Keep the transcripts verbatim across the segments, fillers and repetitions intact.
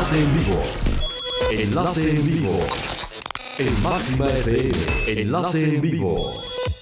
Enlace en vivo. Enlace en vivo. En Máxima F M. Enlace en vivo.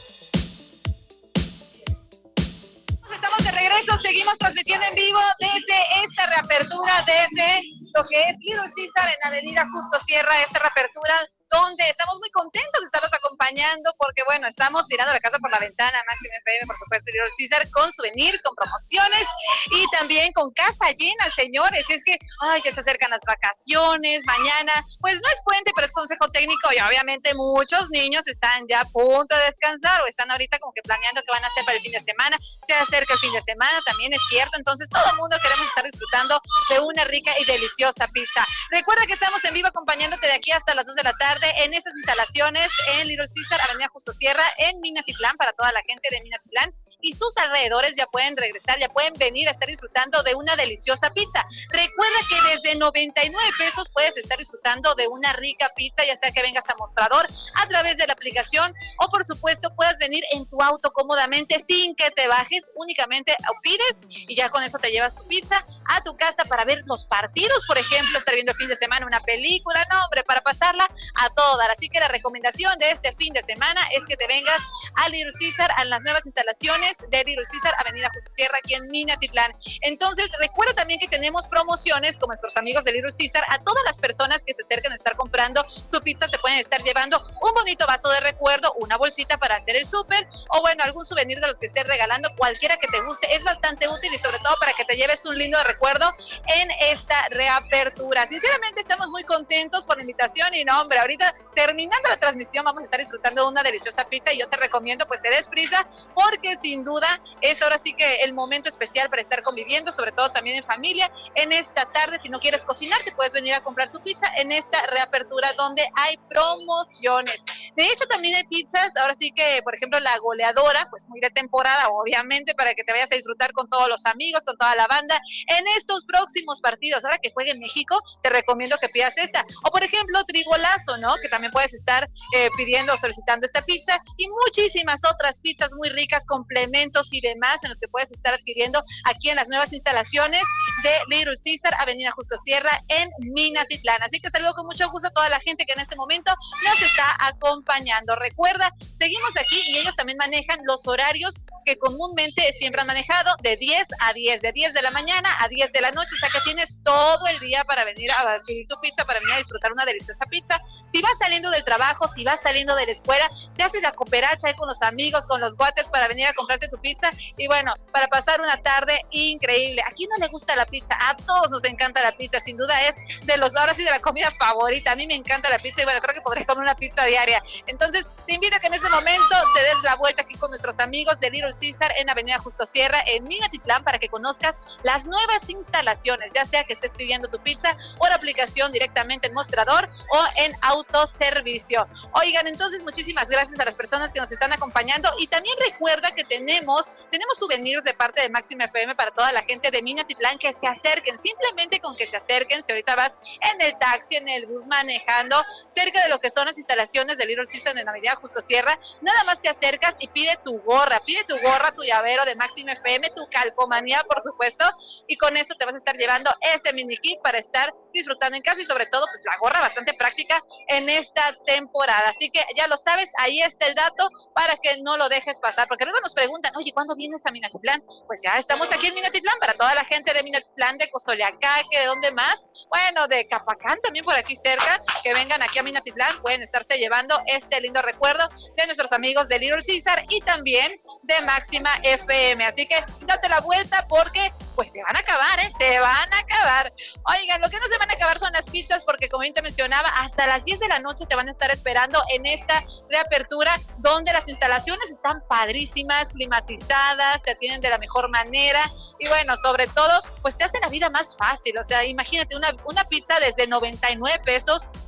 Estamos de regreso, seguimos transmitiendo en vivo desde esta reapertura, desde lo que es Little Caesar en Avenida Justo Sierra, esta reapertura donde estamos muy contentos de estarlos acompañando porque, bueno, estamos tirando la casa por la ventana, Máxima F M, por supuesto, Little Caesar, con souvenirs, con promociones y también con casa llena, señores. Es que, ay, ya se acercan las vacaciones, mañana, pues no es puente, pero es consejo técnico y obviamente muchos niños están ya a punto de descansar o están ahorita como que planeando qué van a hacer para el fin de semana. Se acerca el fin de semana, también es cierto, entonces todo el mundo queremos estar disfrutando de una rica y deliciosa pizza. Recuerda que estamos en vivo acompañándote de aquí hasta las dos de la tarde en esas instalaciones en Little Caesar, Avenida Justo Sierra, en Minatitlán, para toda la gente de Minatitlán y sus alrededores. Ya pueden regresar, ya pueden venir a estar disfrutando de una deliciosa pizza. Recuerda que desde noventa y nueve pesos puedes estar disfrutando de una rica pizza, ya sea que vengas a mostrador a través de la aplicación o por supuesto puedas venir en tu auto cómodamente sin que te bajes, únicamente pides y ya con eso te llevas tu pizza a tu casa para ver los partidos, por ejemplo, estar viendo el fin de semana una película, no hombre, para pasarla a todo dar. Así que la recomendación de este fin de semana es que te vengas a Little Caesar, a las nuevas instalaciones de Little Caesar, Avenida Justo Sierra, aquí en Minatitlán. Entonces, recuerda también que tenemos promociones con nuestros amigos de Little Caesar. A todas las personas que se acercan a estar comprando su pizza se pueden estar llevando un bonito vaso de recuerdo, una bolsita para hacer el súper o bueno, algún souvenir de los que estés regalando, cualquiera que te guste. Es bastante útil y sobre todo para que te lleves un lindo recuerdo en esta reapertura. Sinceramente, estamos muy contentos por la invitación y no, hombre, ahorita terminando la transmisión vamos a estar disfrutando de una deliciosa pizza y yo te recomiendo pues te des prisa porque sin duda es ahora sí que el momento especial para estar conviviendo, sobre todo también en familia. En esta tarde, si no quieres cocinar, te puedes venir a comprar tu pizza en esta reapertura donde hay promociones. De hecho, también hay pizzas, ahora sí que, por ejemplo, la goleadora, pues muy de temporada, obviamente, para que te vayas a disfrutar con todos los amigos, con toda la banda, en estos próximos partidos. Ahora que juegue en México, te recomiendo que pidas esta. O, por ejemplo, Trigolazo, ¿no? Que también puedes estar eh, pidiendo o solicitando esta pizza y muchísimas otras pizzas muy ricas, complementos y demás en los que puedes estar adquiriendo aquí en las nuevas instalaciones de Little Caesar, Avenida Justo Sierra, en Minatitlán. Así que saludo con mucho gusto a toda la gente que en este momento nos está acompañando. Recuerda, seguimos aquí y ellos también manejan los horarios que comúnmente siempre han manejado, de diez a diez, de diez de la mañana a diez de la noche, o sea que tienes todo el día para venir a adquirir tu pizza, para venir a disfrutar una deliciosa pizza. Si vas saliendo del trabajo, si vas saliendo de la escuela, te haces la cooperacha ahí con los amigos, con los guates para venir a comprarte tu pizza y bueno, para pasar una tarde increíble. ¿A quién no le gusta la pizza? A todos nos encanta la pizza, sin duda es de los, ahora sí, de la comida favorita. A mí me encanta la pizza y bueno, creo que podré comer una pizza diaria. Entonces, te invito a que en este momento te des la vuelta aquí con nuestros amigos de Little Caesar en Avenida Justo Sierra, en Minatitlán, para que conozcas las nuevas instalaciones, ya sea que estés pidiendo tu pizza o la aplicación directamente en mostrador o en autoservicio. Oigan, entonces muchísimas gracias a las personas que nos están acompañando y también recuerda que tenemos, tenemos souvenirs de parte de Máxima F M para toda la gente de Minatitlán que se acerquen, simplemente con que se acerquen, si ahorita vas en el taxi, en el bus manejando, cerca de lo que son las instalaciones de Little Caesar en Avenida Justo Sierra, nada más te acercas y pide tu gorra, pide tu gorra, tu llavero de Máxima F M, tu calcomanía, por supuesto, y con esto te vas a estar llevando este mini kit para estar disfrutando en casa y sobre todo pues la gorra bastante práctica en esta temporada. Así que ya lo sabes, ahí está el dato para que no lo dejes pasar, porque luego nos preguntan, oye, ¿cuándo vienes a Minatitlán? Pues ya estamos aquí en Minatitlán para toda la gente de Minatitlán, de Cozoleacaque, ¿de dónde más? Bueno, de Capacán también por aquí cerca, que vengan aquí a Minatitlán, pueden estarse llevando este lindo recuerdo de nuestros amigos de Little Caesar y también de Máxima F M. Así que date la vuelta porque pues se van a acabar, ¿eh? Se van a acabar. Oigan, lo que no se van a acabar son las pizzas porque como bien te mencionaba, hasta las diez de la noche te van a estar esperando en esta reapertura donde las instalaciones están padrísimas, climatizadas, te atienden de la mejor manera y bueno, sobre todo, pues te hace la vida más fácil. O sea, imagínate una, una pizza desde noventa y nueve pesos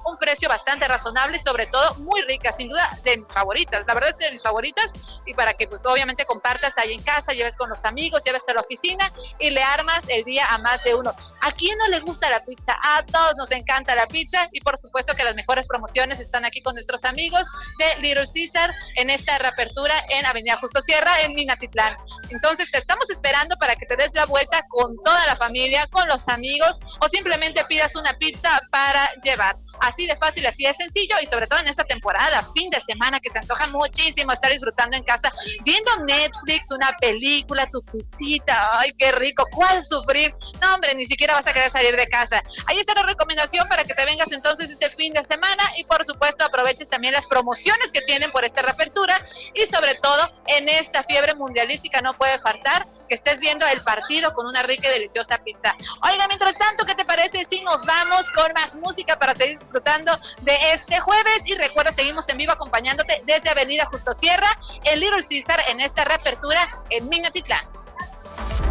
un precio bastante razonable y sobre todo muy rica, sin duda de mis favoritas. La verdad es que de mis favoritas, y para que pues obviamente compartas ahí en casa, lleves con los amigos, lleves a la oficina y le armas el día a más de uno. ¿A quién no le gusta la pizza? A todos nos encanta la pizza y por supuesto que las mejores promociones están aquí con nuestros amigos de Little Caesar en esta reapertura en Avenida Justo Sierra en Minatitlán. Entonces te estamos esperando para que te des la vuelta con toda la familia, con los amigos o simplemente pidas una pizza para llevar. Así de fácil, así de sencillo y sobre todo en esta temporada, fin de semana que se antoja muchísimo estar disfrutando en casa, viendo Netflix, una película, tu pizzita, ay qué rico, ¿cuál sufrir? No hombre, ni siquiera vas a querer salir de casa. Ahí está la recomendación para que te vengas entonces este fin de semana y por supuesto aproveches también las promociones que tienen por esta reapertura y sobre todo en esta fiebre mundialística no puede faltar que estés viendo el partido con una rica y deliciosa pizza. Oiga, mientras tanto, ¿qué te parece si nos vamos con más música para seguir disfrutando de este jueves? Y recuerda, seguimos en vivo acompañándote desde Avenida Justo Sierra, el Little Caesar en esta reapertura en Minatitlán.